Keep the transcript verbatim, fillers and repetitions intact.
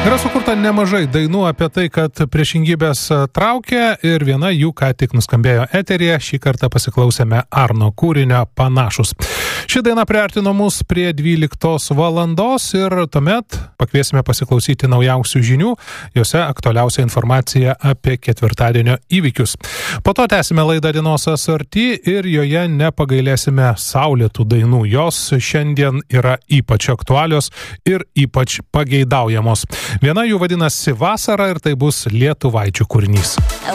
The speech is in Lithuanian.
Yra sukurta nemažai dainų apie tai, kad priešingybės traukia ir viena jų ką tik nuskambėjo eteryje. Šį kartą pasiklausėme Arno kūrinio Panašus. Ši daina priartino mus prie dvyliktos valandos ir tuomet pakviesime pasiklausyti naujausių žinių, jose aktualiausia informacija apie ketvirtadienio įvykius. Po to tęsime laidą Dienos asorti ir joje nepagailėsime saulėtų dainų. Jos šiandien yra ypač aktualios ir ypač pageidaujamos. Viena jų vadinasi Vasara ir tai bus lietuvaičių kūrinys.